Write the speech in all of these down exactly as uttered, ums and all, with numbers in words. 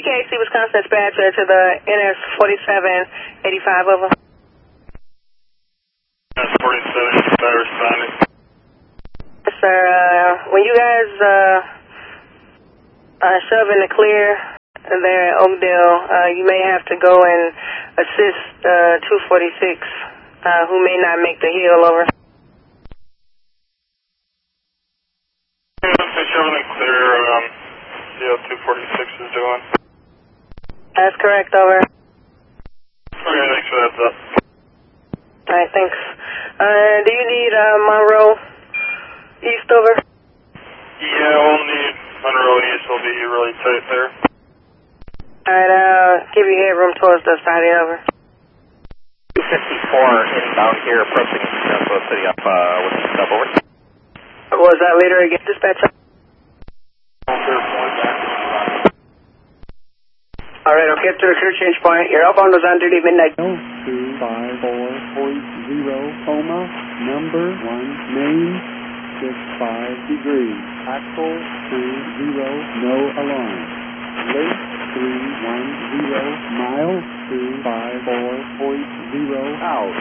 K A C Wisconsin dispatcher to the N S forty-seven eighty-five, over. N S forty-seven eighty-five responding. Yes, sir. Uh, when you guys uh, uh, shove in the clear there at Oakdale, uh, you may have to go and assist uh, two forty-six, uh, who may not make the hill, over. Yeah, let's say shoving in clear, um, see how two forty-six is doing. That's correct, over. Okay, thanks for that, up. All right, thanks. Uh, do you need uh, Monroe East, over? Yeah, we'll need Monroe East. Will be really tight there. All right, uh, give you headroom towards the siding, over. two fifty-four inbound here, approaching Minnesota City up uh, with the stub, over. What was that later again, dispatch? All right, I'll get to the crew change point. Your outbound was on duty midnight. two five four point zero, Coma, number one, main, six five degrees. Axle two zero, no alarm. Lake three one zero, mile two five four point zero, out.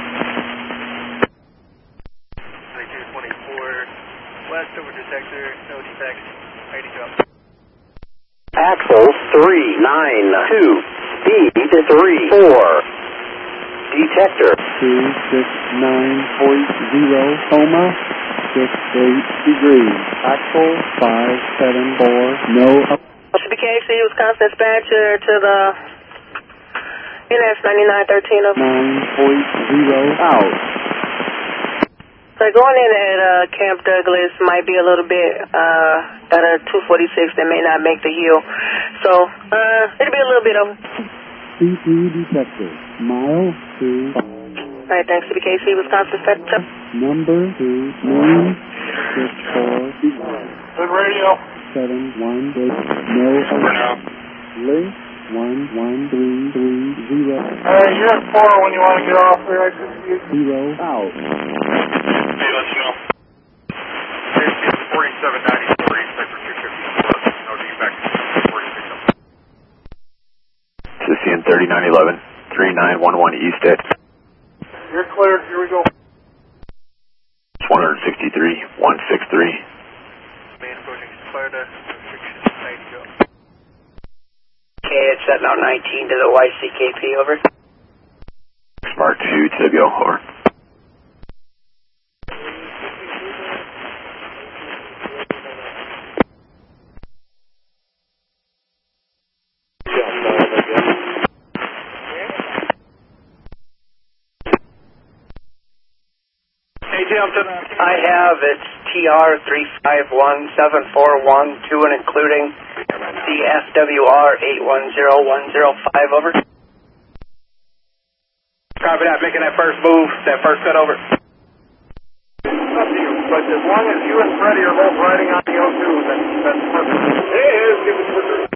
two twenty-four, west over detector, no defects, ready to go. Axle three nine two, speed three four. Detector two six nine point zero, Coma, six eight degrees. Axle five seven four, no alarm. C B K A C Wisconsin dispatcher to the N S ninety-nine thirteen, over. nine point zero, out. So going in at uh, Camp Douglas might be a little bit uh, at a two forty-six that may not make the hill. So uh, it'll be a little bit over. C T detector, mile two. All right, thanks, C B K A C Wisconsin dispatcher. Number two, main, six four degrees. Good radio. seven one eight, no For now. link one one three three zero. Alright, you're at four when you want to get off there. I can see you. Zero out. Hey, let you know. forty-seven ninety-three, sector two fifty-four, no defects, forty-six. Sicilian thirty-nine eleven, three nine one one East Ed. You're cleared. Here we go. one sixty-three, one sixty-three. Main approaching Florida, restriction, ready to go. Okay, it's setting out nineteen to the Y C K P, over. Smart two to go, over. I have, it's T R three five one seven four one, to and including the F W R eight one zero one zero five, over. Copy that, making that first move, that first cut over. Up to you, but as long as you and Freddie are both riding on the O two, then that's perfect. It is. Give it to her.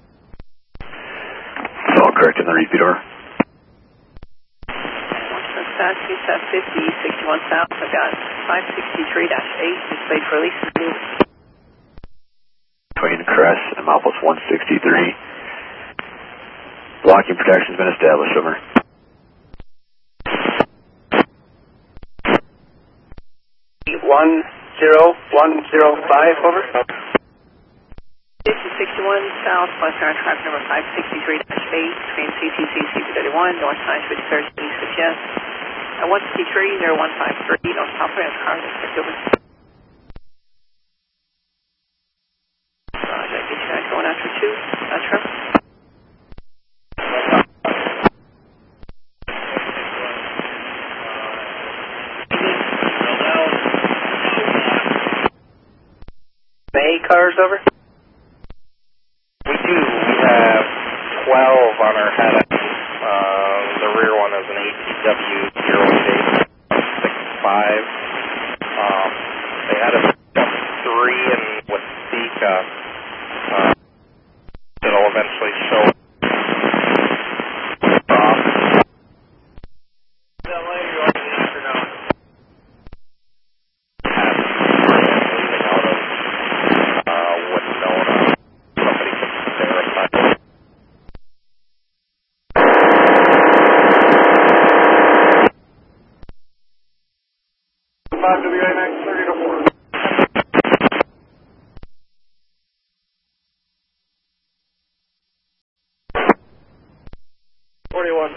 It's all correct in the repeat, over. Sassy, South fifty, sixty-one South, I got five sixty-three dash eight, displayed for release. Between Crest and Malpus one sixty-three. Blocking protection's been established, over. one zero one zero five, over. fifty sixty-one South, western track number five sixty-three dash eight, between C T C C P thirty-one, north side fifty-third, east of yes. At one fifty-three, zero one five three, no stop for this car, expect over. Roger, get you guys going after two, that's right. May cars, over. We do, we have twelve on our head. Uh, the rear one is an A T W zero eight six five. Um, they had a three in Waseca. Uh, it'll eventually show off.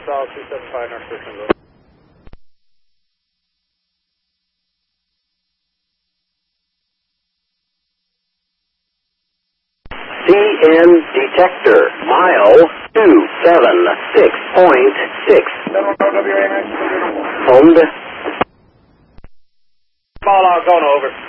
south, two seven five, North Richmond. C N detector, mile two seven six point six. Homed. Fallout, going over.